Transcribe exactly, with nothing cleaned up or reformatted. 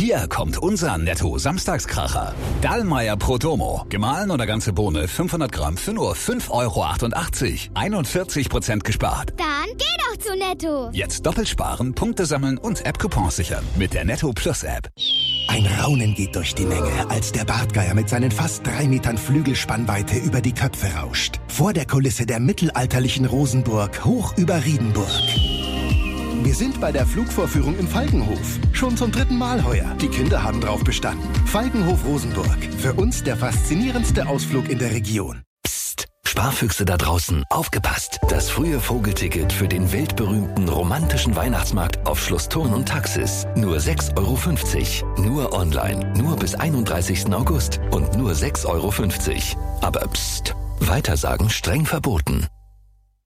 Hier kommt unser Netto-Samstagskracher. Dallmayr Prodomo. Gemahlen oder ganze Bohne fünfhundert Gramm für nur fünf Euro achtundachtzig. einundvierzig Prozent gespart. Dann geh doch zu Netto. Jetzt doppelt sparen, Punkte sammeln und App-Coupons sichern. Mit der Netto Plus App. Ein Raunen geht durch die Menge, als der Bartgeier mit seinen fast drei Metern Flügelspannweite über die Köpfe rauscht. Vor der Kulisse der mittelalterlichen Rosenburg, hoch über Riedenburg. Wir sind bei der Flugvorführung im Falkenhof. Schon zum dritten Mal heuer. Die Kinder haben drauf bestanden. Falkenhof Rosenburg. Für uns der faszinierendste Ausflug in der Region. Psst, Sparfüchse da draußen, aufgepasst. Das frühe Vogelticket für den weltberühmten romantischen Weihnachtsmarkt auf Schloss Thurn und Taxis. Nur sechs Euro fünfzig. Nur online. Nur bis einunddreißigsten August. Und nur sechs Euro fünfzig. Aber psst, Weitersagen streng verboten.